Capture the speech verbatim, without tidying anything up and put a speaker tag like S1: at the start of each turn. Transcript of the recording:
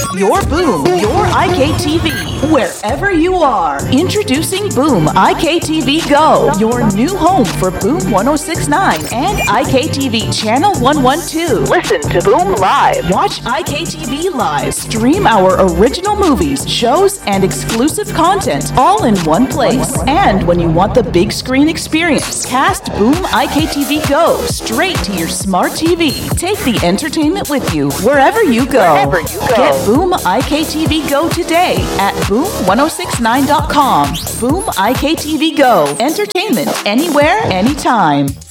S1: Your Boom, your I K T V, wherever you are. Introducing Boom I K T V Go, your new home for Boom one oh six point nine and I K T V Channel one twelve. Listen to Boom live. Watch I K T V live. Stream our original movies, shows, and exclusive content all in one place. And when you want the big screen experience, cast Boom I K T V Go straight to your smart T V. Take the entertainment with you wherever you go. Wherever you go. Get Boom I K T V Go today at boom ten sixty-nine dot com. Boom I K T V Go. Entertainment anywhere, anytime.